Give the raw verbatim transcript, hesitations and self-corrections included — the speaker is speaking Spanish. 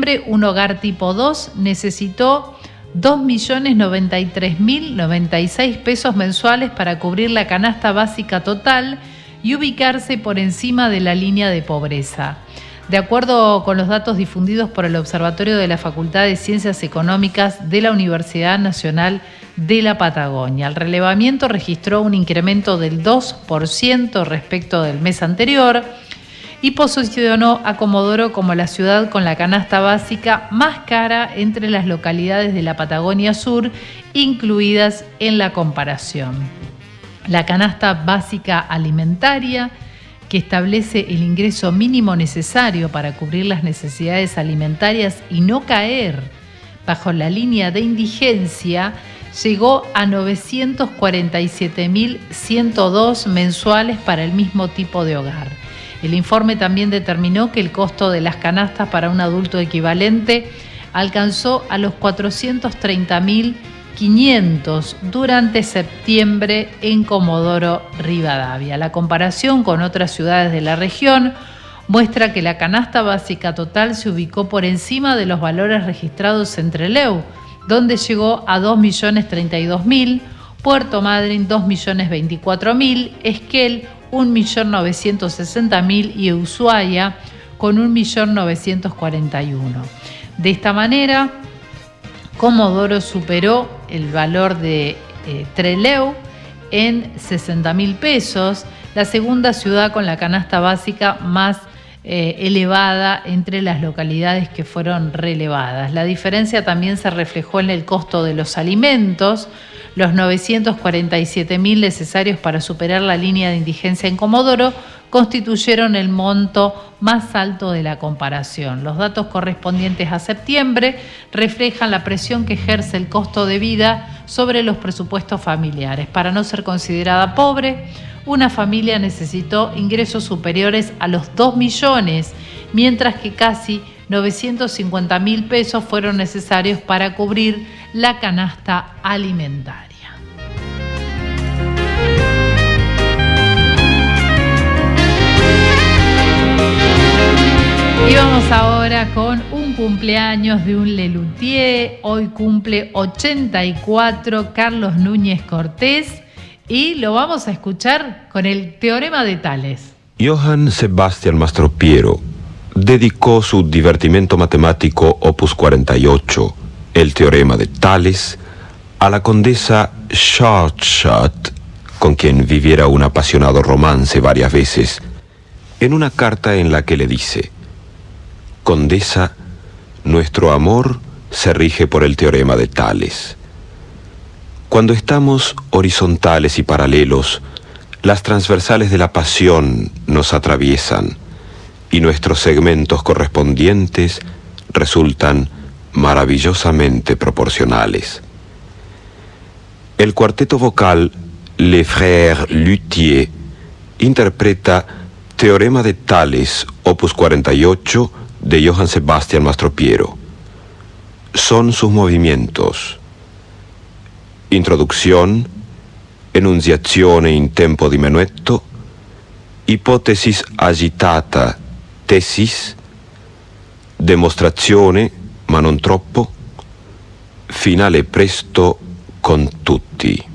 septiembre, un hogar tipo dos necesitó dos millones noventa y tres mil noventa y seis pesos mensuales para cubrir la canasta básica total y ubicarse por encima de la línea de pobreza. De acuerdo con los datos difundidos por el Observatorio de la Facultad de Ciencias Económicas de la Universidad Nacional de la Patagonia, el relevamiento registró un incremento del dos por ciento respecto del mes anterior y posicionó a Comodoro como la ciudad con la canasta básica más cara entre las localidades de la Patagonia Sur incluidas en la comparación. La canasta básica alimentaria, que establece el ingreso mínimo necesario para cubrir las necesidades alimentarias y no caer bajo la línea de indigencia, llegó a novecientos cuarenta y siete mil ciento dos mensuales para el mismo tipo de hogar. El informe también determinó que el costo de las canastas para un adulto equivalente alcanzó a los cuatrocientos treinta mil quinientos durante septiembre en Comodoro Rivadavia. La comparación con otras ciudades de la región muestra que la canasta básica total se ubicó por encima de los valores registrados en Trelew, donde llegó a dos millones treinta y dos mil, Puerto Madryn dos millones veinticuatro mil, Esquel un millón novecientos sesenta mil y Ushuaia con un millón novecientos cuarenta y uno. De esta manera, Comodoro superó el valor de eh, Trelew en sesenta mil pesos, la segunda ciudad con la canasta básica más eh, elevada entre las localidades que fueron relevadas. La diferencia también se reflejó en el costo de los alimentos. Los novecientos cuarenta y siete mil necesarios para superar la línea de indigencia en Comodoro constituyeron el monto más alto de la comparación. Los datos correspondientes a septiembre reflejan la presión que ejerce el costo de vida sobre los presupuestos familiares. Para no ser considerada pobre, una familia necesitó ingresos superiores a los dos millones, mientras que casi novecientos cincuenta mil pesos fueron necesarios para cubrir la canasta alimentaria. Y vamos ahora con un cumpleaños de un Lelutier. Hoy cumple ochenta y cuatro, Carlos Núñez Cortés, y lo vamos a escuchar con el Teorema de Tales. Johann Sebastian Mastropiero dedicó su divertimento matemático opus cuarenta y ocho, el Teorema de Tales, a la condesa Schardschadt, con quien viviera un apasionado romance varias veces, en una carta en la que le dice: Condesa, nuestro amor se rige por el teorema de Tales. Cuando estamos horizontales y paralelos, las transversales de la pasión nos atraviesan y nuestros segmentos correspondientes resultan maravillosamente proporcionales. El cuarteto vocal Les Frères Luthier interpreta Teorema de Tales, opus cuarenta y ocho, de Johann Sebastian Mastropiero. Son sus movimientos: introducción, enunciazione in tempo di menuetto, ipotesis agitata, tesis, dimostrazione, ma non troppo, finale presto con tutti.